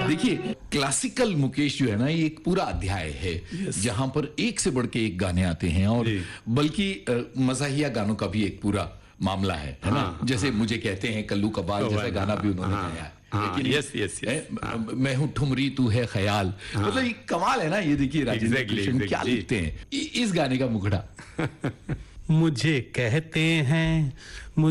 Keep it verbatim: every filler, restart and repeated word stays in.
देखिए क्लासिकल मुकेश जो है ना ये एक पूरा अध्याय है जहां पर एक से बढ़ के एक गाने आते हैं और बल्कि मज़ाहिया गानों का भी एक पूरा मामला है है ना जैसे मुझे कहते हैं कल्लू कबाल जैसा गाना भी उन्होंने गाया है लेकिन यस यस मैं हूँ ठुमरी तू है ख्याल मतलब ये कमाल है ना ये देखिए राजेंद्र कृष्ण क्या लिखते हैं इस गाने का मुखड़ा मुझे कहते हैं